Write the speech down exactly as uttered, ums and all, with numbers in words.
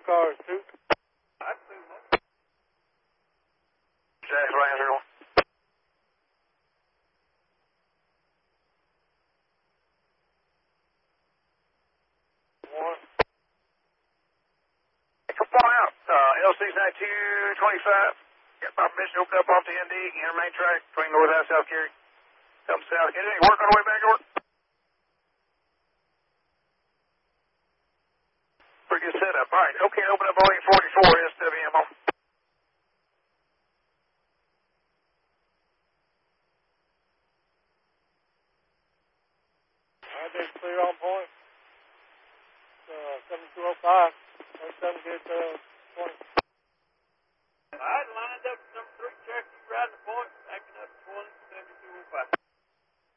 cars, two. Jack Ranger. One. Come on out. Uh, L C ninety-two twenty-five. Got my permission to open up off the N D, enter main track between North and South Cary. Come south. Get any work on the way back to work? Pretty good setup. All right. Okay, open up Boeing forty-four S W M on. All right, that's clear on point. Uh, seven two oh five. That's seven good, uh,